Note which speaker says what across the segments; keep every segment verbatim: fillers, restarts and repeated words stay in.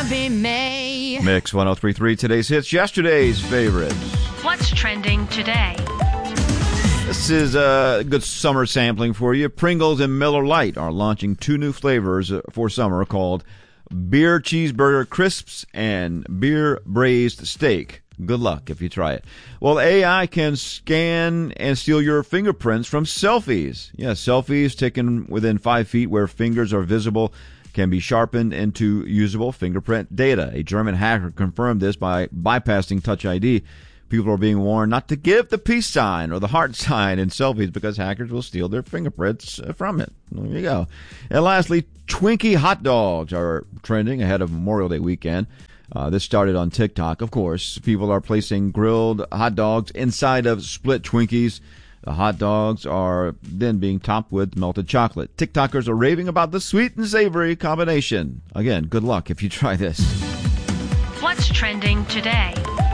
Speaker 1: be May.
Speaker 2: Mix one oh three point three, today's hits, yesterday's favorites.
Speaker 1: What's trending today?
Speaker 2: This is a good summer sampling for you. Pringles and Miller Lite are launching two new flavors for summer called Beer Cheeseburger Crisps and Beer Braised Steak. Good luck if you try it. Well, A I can scan and steal your fingerprints from selfies. Yeah, selfies taken within five feet where fingers are visible can be sharpened into usable fingerprint data. A German hacker confirmed this by bypassing Touch I D. People are being warned not to give the peace sign or the heart sign in selfies because hackers will steal their fingerprints from it. There you go. And lastly, Twinkie hot dogs are trending ahead of Memorial Day weekend. Uh, this started on TikTok, of course. People are placing grilled hot dogs inside of split Twinkies. The hot dogs are then being topped with melted chocolate. TikTokers are raving about the sweet and savory combination. Again, good luck if you try this.
Speaker 1: What's trending today?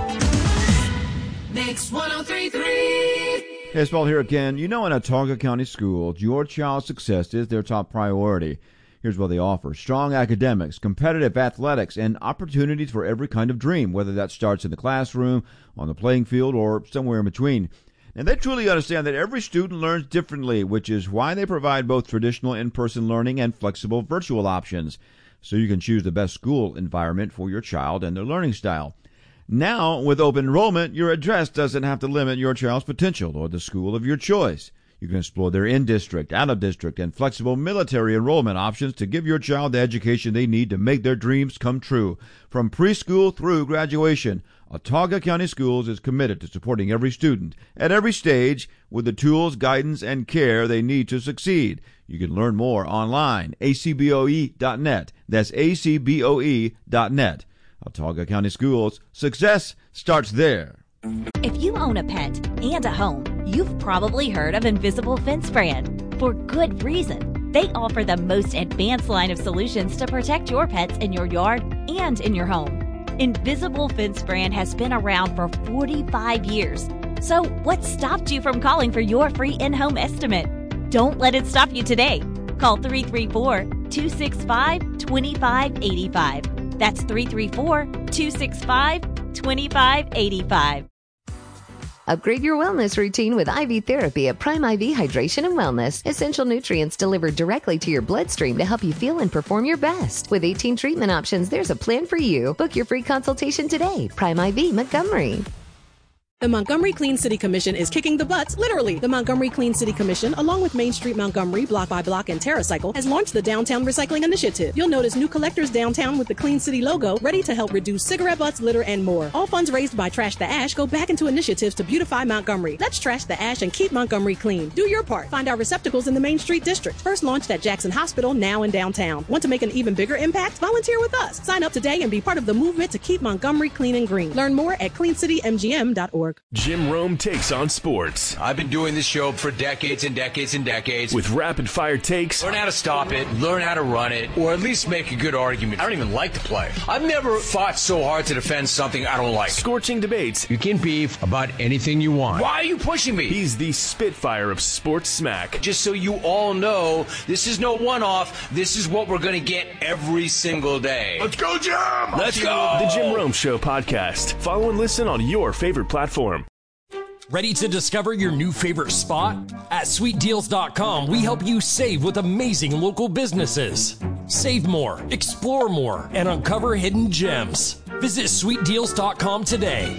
Speaker 3: Mix one oh three point three.
Speaker 2: Hey, Spell here again. You know, in Autauga County Schools, your child's success is their top priority. Here's what they offer: strong academics, competitive athletics, and opportunities for every kind of dream, whether that starts in the classroom, on the playing field, or somewhere in between. And they truly understand that every student learns differently, which is why they provide both traditional in-person learning and flexible virtual options, so you can choose the best school environment for your child and their learning style. Now, with open enrollment, your address doesn't have to limit your child's potential or the school of your choice. You can explore their in-district, out-of-district, and flexible military enrollment options to give your child the education they need to make their dreams come true. From preschool through graduation, Autauga County Schools is committed to supporting every student at every stage with the tools, guidance, and care they need to succeed. You can learn more online, A C B O E dot net. That's A C B O E dot net. Autauga County Schools, success starts there.
Speaker 4: If you own a pet and a home, you've probably heard of Invisible Fence Brand. For good reason. They offer the most advanced line of solutions to protect your pets in your yard and in your home. Invisible Fence Brand has been around for forty-five years. So what stopped you from calling for your free in-home estimate? Don't let it stop you today. Call three three four, two six five, two five eight five. That's three three four, two six five, two five eight five.
Speaker 5: Upgrade your wellness routine with I V therapy at Prime I V Hydration and Wellness. Essential nutrients delivered directly to your bloodstream to help you feel and perform your best. With eighteen treatment options, there's a plan for you. Book your free consultation today. Prime I V Montgomery.
Speaker 6: The Montgomery Clean City Commission is kicking the butts, literally. The Montgomery Clean City Commission, along with Main Street Montgomery, Block by Block, and TerraCycle, has launched the Downtown Recycling Initiative. You'll notice new collectors downtown with the Clean City logo, ready to help reduce cigarette butts, litter, and more. All funds raised by Trash the Ash go back into initiatives to beautify Montgomery. Let's trash the ash and keep Montgomery clean. Do your part. Find our receptacles in the Main Street District. First launched at Jackson Hospital, now in downtown. Want to make an even bigger impact? Volunteer with us. Sign up today and be part of the movement to keep Montgomery clean and green. Learn more at clean city m g m dot org.
Speaker 7: Jim Rome takes on sports.
Speaker 8: I've been doing this show for decades and decades and decades.
Speaker 7: With rapid fire takes.
Speaker 8: Learn how to stop it, learn how to run it, or at least make a good argument. I don't even like to play. I've never fought so hard to defend something I don't like.
Speaker 7: Scorching debates.
Speaker 8: You can beef about anything you want. Why are you pushing me?
Speaker 7: He's the Spitfire of sports smack.
Speaker 8: Just so you all know, this is no one-off. This is what we're going to get every single day.
Speaker 7: Let's go, Jim!
Speaker 8: Let's go!
Speaker 7: The Jim Rome Show podcast. Follow and listen on your favorite platform.
Speaker 9: Ready to discover your new favorite spot? At sweet deals dot com, we help you save with amazing local businesses. Save more, explore more, and uncover hidden gems. Visit sweet deals dot com today.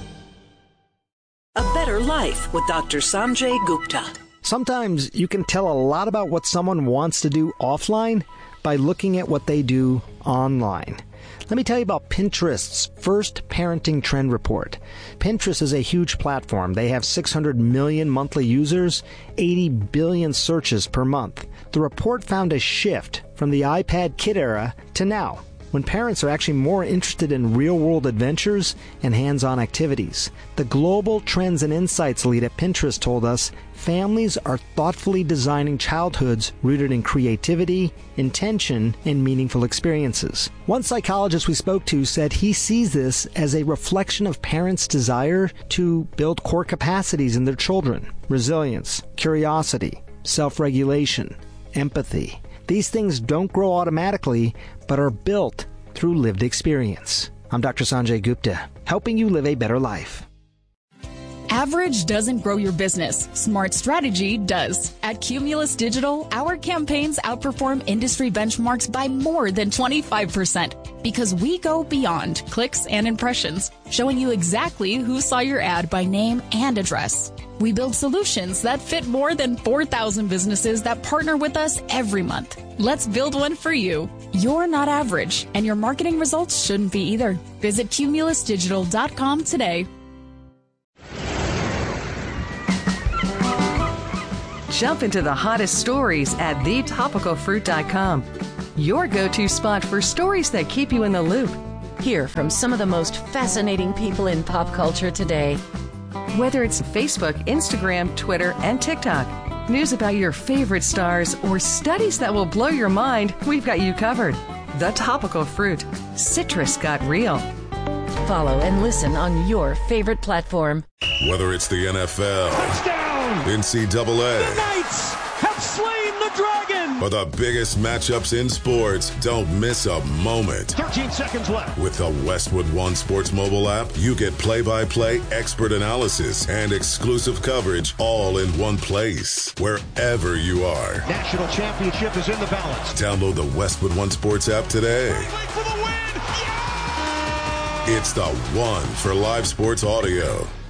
Speaker 10: A Better Life with Doctor Sanjay Gupta.
Speaker 11: Sometimes you can tell a lot about what someone wants to do offline by looking at what they do online. Let me tell you about Pinterest's first parenting trend report. Pinterest is a huge platform. They have six hundred million monthly users, eighty billion searches per month. The report found a shift from the iPad kid era to now, when parents are actually more interested in real-world adventures and hands-on activities. The Global Trends and Insights lead at Pinterest told us families are thoughtfully designing childhoods rooted in creativity, intention, and meaningful experiences. One psychologist we spoke to said he sees this as a reflection of parents' desire to build core capacities in their children: resilience, curiosity, self-regulation, empathy. These things don't grow automatically, but are built through lived experience. I'm Doctor Sanjay Gupta, helping you live a better life.
Speaker 12: Average doesn't grow your business. Smart strategy does. At Cumulus Digital, our campaigns outperform industry benchmarks by more than twenty-five percent because we go beyond clicks and impressions, showing you exactly who saw your ad by name and address. We build solutions that fit more than four thousand businesses that partner with us every month. Let's build one for you. You're not average, and your marketing results shouldn't be either. Visit cumulus digital dot com today.
Speaker 13: Jump into the hottest stories at the topical fruit dot com. Your go-to spot for stories that keep you in the loop.
Speaker 14: Hear from some of the most fascinating people in pop culture today.
Speaker 13: Whether it's Facebook, Instagram, Twitter, and TikTok, news about your favorite stars, or studies that will blow your mind, we've got you covered. The Topical Fruit. Citrus got real.
Speaker 14: Follow and listen on your favorite platform.
Speaker 15: Whether it's the N F L, touchdown, N C double A,
Speaker 16: the Knights have slain the dragon,
Speaker 15: or the biggest matchups in sports, don't miss a moment.
Speaker 16: thirteen seconds left.
Speaker 15: With the Westwood One Sports mobile app, you get play-by-play, expert analysis, and exclusive coverage all in one place, wherever you are.
Speaker 16: National championship is in the balance.
Speaker 15: Download the Westwood One Sports app today.
Speaker 16: For the win. Yeah!
Speaker 15: It's the one for live sports audio.